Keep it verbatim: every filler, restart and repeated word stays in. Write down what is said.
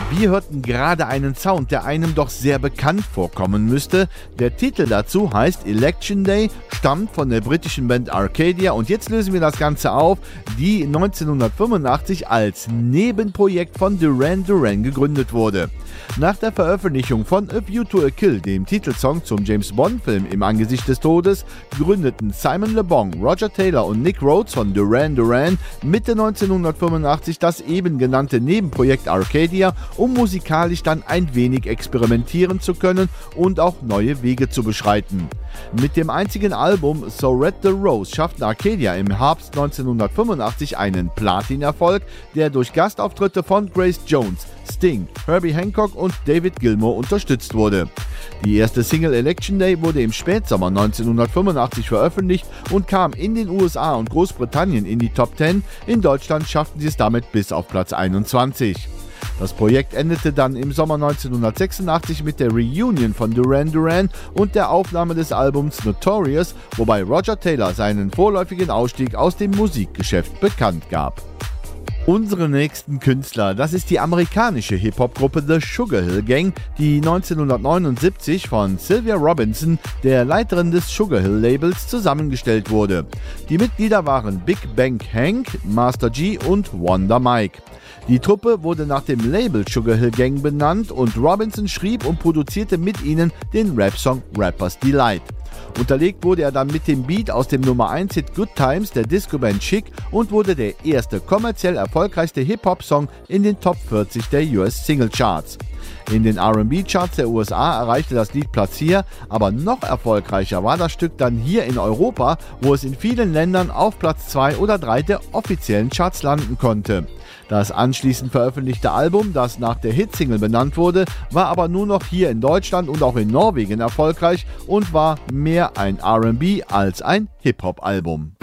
Wir hörten gerade einen Sound, der einem doch sehr bekannt vorkommen müsste. Der Titel dazu heißt Election Day, stammt von der britischen Band Arcadia und jetzt lösen wir das Ganze auf, die neunzehnhundertfünfundachtzig als Nebenprojekt von Duran Duran gegründet wurde. Nach der Veröffentlichung von A View to a Kill, dem Titelsong zum James-Bond-Film Im Angesicht des Todes, gründeten Simon Le Bon, Roger Taylor und Nick Rhodes von Duran Duran Mitte neunzehnhundertfünfundachtzig das eben genannte Nebenprojekt Arcadia, um musikalisch dann ein wenig experimentieren zu können und auch neue Wege zu beschreiten. Mit dem einzigen Album So Red the Rose schafften Arcadia im Herbst neunzehnhundertfünfundachtzig einen Platin-Erfolg, der durch Gastauftritte von Grace Jones, Sting, Herbie Hancock und David Gilmour unterstützt wurde. Die erste Single Election Day wurde im Spätsommer neunzehnhundertfünfundachtzig veröffentlicht und kam in den U S A und Großbritannien in die Top zehn, in Deutschland schafften sie es damit bis auf Platz einundzwanzig. Das Projekt endete dann im Sommer neunzehnhundertsechsundachtzig mit der Reunion von Duran Duran und der Aufnahme des Albums Notorious, wobei Roger Taylor seinen vorläufigen Ausstieg aus dem Musikgeschäft bekannt gab. Unsere nächsten Künstler, das ist die amerikanische Hip-Hop-Gruppe The Sugar Hill Gang, die neunzehnhundertneunundsiebzig von Sylvia Robinson, der Leiterin des Sugar Hill Labels, zusammengestellt wurde. Die Mitglieder waren Big Bang Hank, Master G und Wonder Mike. Die Truppe wurde nach dem Label Sugar Hill Gang benannt und Robinson schrieb und produzierte mit ihnen den Rap-Song Rapper's Delight. Unterlegt wurde er dann mit dem Beat aus dem Nummer eins Hit Good Times der Disco-Band Chic und wurde der erste kommerziell erfolgreichste Hip-Hop-Song in den Top vierzig der U S Single Charts. In den R and B-Charts der U S A erreichte das Lied Platz vier, aber noch erfolgreicher war das Stück dann hier in Europa, wo es in vielen Ländern auf Platz zwei oder drei der offiziellen Charts landen konnte. Das anschließend veröffentlichte Album, das nach der Hitsingle benannt wurde, war aber nur noch hier in Deutschland und auch in Norwegen erfolgreich und war mehr ein R and B als ein Hip-Hop-Album.